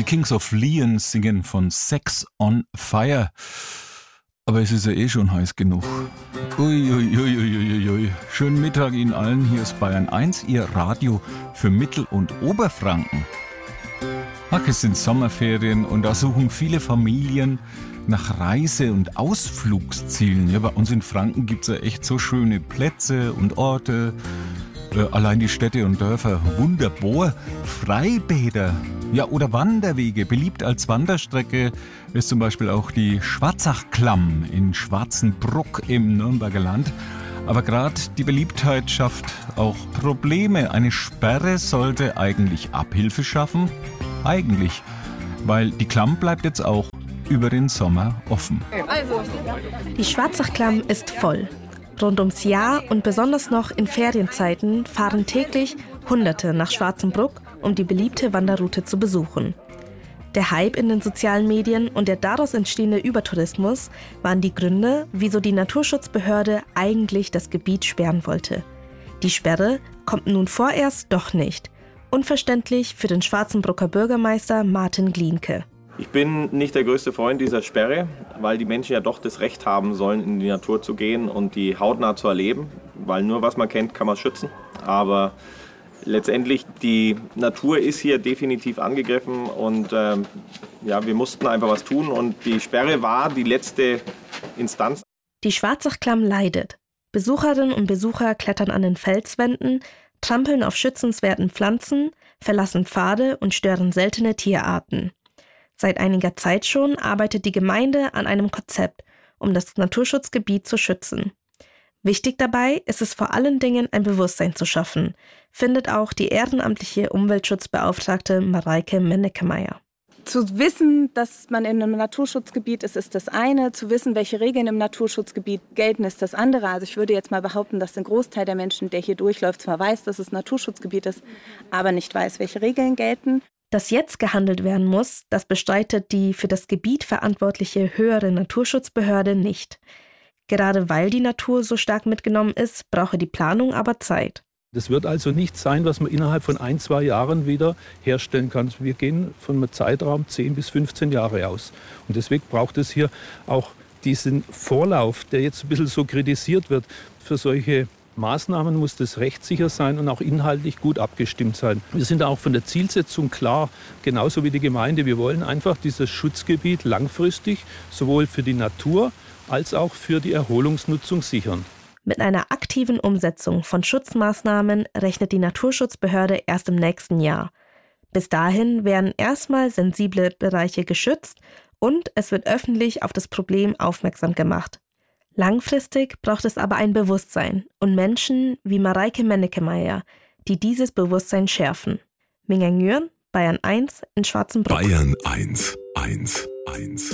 Kings of Leon singen von Sex on Fire. Aber es ist ja eh schon heiß genug. Uiuiuiuiui. Schönen Mittag Ihnen allen. Hier ist Bayern 1, Ihr Radio für Mittel- und Oberfranken. Ach, es sind Sommerferien und da suchen viele Familien nach Reise- und Ausflugszielen. Ja, bei uns in Franken gibt es ja echt so schöne Plätze und Orte. Allein die Städte und Dörfer, wunderbar. Freibäder, ja, oder Wanderwege. Beliebt als Wanderstrecke ist zum Beispiel auch die Schwarzachklamm in Schwarzenbruck im Nürnberger Land. Aber gerade die Beliebtheit schafft auch Probleme. Eine Sperre sollte eigentlich Abhilfe schaffen. Eigentlich, weil die Klamm bleibt jetzt auch über den Sommer offen. Die Schwarzachklamm ist voll. Rund ums Jahr und besonders noch in Ferienzeiten fahren täglich Hunderte nach Schwarzenbruck, um die beliebte Wanderroute zu besuchen. Der Hype in den sozialen Medien und der daraus entstehende Übertourismus waren die Gründe, wieso die Naturschutzbehörde eigentlich das Gebiet sperren wollte. Die Sperre kommt nun vorerst doch nicht. Unverständlich für den Schwarzenbrucker Bürgermeister Martin Glienke. Ich bin nicht der größte Freund dieser Sperre, weil die Menschen ja doch das Recht haben sollen, in die Natur zu gehen und die hautnah zu erleben. Weil nur was man kennt, kann man schützen. Aber letztendlich, die Natur ist hier definitiv angegriffen und wir mussten einfach was tun. Und die Sperre war die letzte Instanz. Die Schwarzachklamm leidet. Besucherinnen und Besucher klettern an den Felswänden, trampeln auf schützenswerten Pflanzen, verlassen Pfade und stören seltene Tierarten. Seit einiger Zeit schon arbeitet die Gemeinde an einem Konzept, um das Naturschutzgebiet zu schützen. Wichtig dabei ist es vor allen Dingen, ein Bewusstsein zu schaffen, findet auch die ehrenamtliche Umweltschutzbeauftragte Mareike Mennekemeyer. Zu wissen, dass man in einem Naturschutzgebiet ist, ist das eine. Zu wissen, welche Regeln im Naturschutzgebiet gelten, ist das andere. Also ich würde jetzt mal behaupten, dass ein Großteil der Menschen, der hier durchläuft, zwar weiß, dass es Naturschutzgebiet ist, aber nicht weiß, welche Regeln gelten. Dass jetzt gehandelt werden muss, das bestreitet die für das Gebiet verantwortliche höhere Naturschutzbehörde nicht. Gerade weil die Natur so stark mitgenommen ist, brauche die Planung aber Zeit. Das wird also nicht sein, was man innerhalb von 1-2 Jahren wieder herstellen kann. Wir gehen von einem Zeitraum 10 bis 15 Jahre aus. Und deswegen braucht es hier auch diesen Vorlauf, der jetzt ein bisschen so kritisiert wird. Für solche Maßnahmen muss das rechtssicher sein und auch inhaltlich gut abgestimmt sein. Wir sind auch von der Zielsetzung klar, genauso wie die Gemeinde. Wir wollen einfach dieses Schutzgebiet langfristig sowohl für die Natur als auch für die Erholungsnutzung sichern. Mit einer aktiven Umsetzung von Schutzmaßnahmen rechnet die Naturschutzbehörde erst im nächsten Jahr. Bis dahin werden erstmal sensible Bereiche geschützt und es wird öffentlich auf das Problem aufmerksam gemacht. Langfristig braucht es aber ein Bewusstsein und Menschen wie Mareike Mennekemeyer, die dieses Bewusstsein schärfen. Minga Nguyen, Bayern 1 in Schwarzenbruck. Bayern 1.